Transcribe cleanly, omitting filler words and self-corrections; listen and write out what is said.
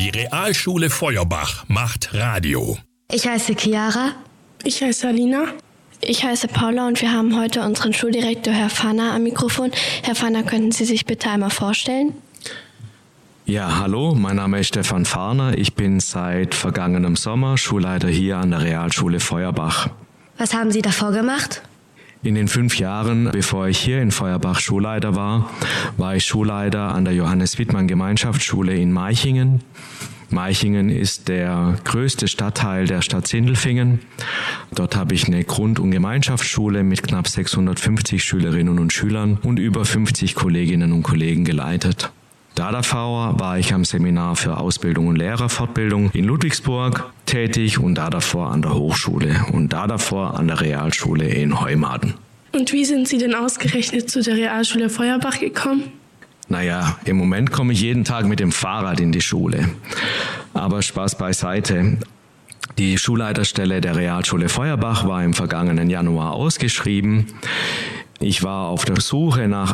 Die Realschule Feuerbach macht Radio. Ich heiße Chiara. Ich heiße Alina. Ich heiße Paula und wir haben heute unseren Schuldirektor Herr Fahner am Mikrofon. Herr Fahner, könnten Sie sich bitte einmal vorstellen? Ja, hallo, mein Name ist Stefan Fahner. Ich bin seit vergangenem Sommer Schulleiter hier an der Realschule Feuerbach. Was haben Sie davor gemacht? In den 5 Jahren, bevor ich hier in Feuerbach Schulleiter war ich Schulleiter an der Johannes-Wittmann-Gemeinschaftsschule in Meichingen. Meichingen ist der größte Stadtteil der Stadt Sindelfingen. Dort habe ich eine Grund- und Gemeinschaftsschule mit knapp 650 Schülerinnen und Schülern und über 50 Kolleginnen und Kollegen geleitet. Da davor war ich am Seminar für Ausbildung und Lehrerfortbildung in Ludwigsburg tätig und da davor an der Hochschule und da davor an der Realschule in Heumaden. Und wie sind Sie denn ausgerechnet zu der Realschule Feuerbach gekommen? Naja, im Moment komme ich jeden Tag mit dem Fahrrad in die Schule. Aber Spaß beiseite. Die Schulleiterstelle der Realschule Feuerbach war im vergangenen Januar ausgeschrieben. Ich war auf der Suche nach